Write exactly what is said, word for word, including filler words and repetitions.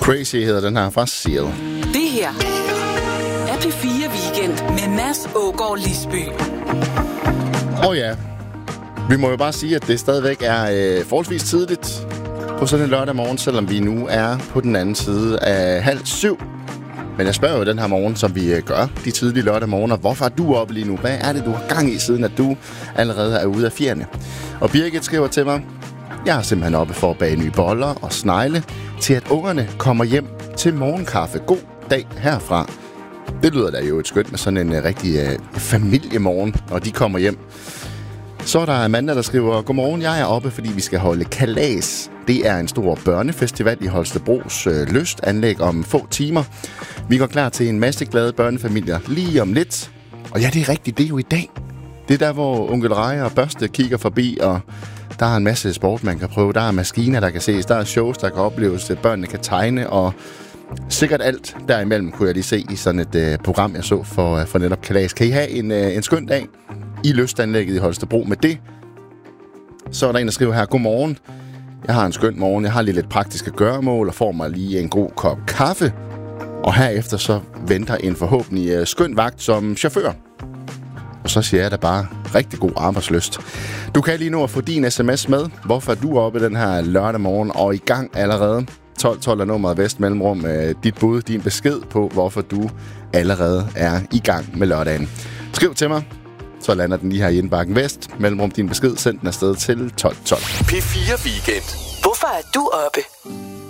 Crazy hedder den her fra Seal. Det her er P fire Weekend med Mads Ågaard Lisby. Åh oh ja, vi må jo bare sige, at det stadigvæk er øh, forholdsvis tidligt på sådan en lørdag morgen, selvom vi nu er på den anden side af halv syv. Men jeg spørger jo den her morgen, som vi øh, gør de tidlige lørdag morgener, hvorfor er du oppe lige nu? Hvad er det, du har gang i, siden at du allerede er ude af fjerne? Og Birgit skriver til mig, jeg er simpelthen oppe for at bage nye boller og snegle, til at ungerne kommer hjem til morgenkaffe. God dag herfra. Det lyder da jo et skønt med sådan en uh, rigtig uh, familiemorgen, og de kommer hjem. Så er der Amanda, der skriver, godmorgen, jeg er oppe, fordi vi skal holde kalas. Det er en stor børnefestival i Holstebros uh, lystanlæg om få timer. Vi går klar til en masse glade børnefamilier lige om lidt. Og ja, det er rigtigt, det er jo i dag. Det er der, hvor onkel Reje og Børste kigger forbi, og der er en masse sport, man kan prøve. Der er maskiner, der kan ses. Der er shows, der kan opleves. Børnene kan tegne, og sikkert alt derimellem kunne jeg lige se i sådan et uh, program, jeg så for, uh, for netop kalas. Kan I have en, uh, en skøn dag i lystanlægget i Holstebro med det? Så er der en, der skriver her, godmorgen. Jeg har en skøn morgen. Jeg har lige lidt praktiske gøremål og får mig lige en god kop kaffe. Og herefter så venter en forhåbentlig uh, skøn vagt som chauffør. Og så siger jeg da bare rigtig god arbejdslyst. Du kan lige nå at få din sms med. Hvorfor er du oppe den her lørdag morgen og i gang allerede? tolv tolv er nummeret Vest Mellemrum. Dit bud, din besked på, hvorfor du allerede er i gang med lørdagen. Skriv til mig, så lander den lige her i indbakken Vest Mellemrum. Din besked, send den afsted til tolv tolv. P fire Weekend. Hvorfor er du oppe?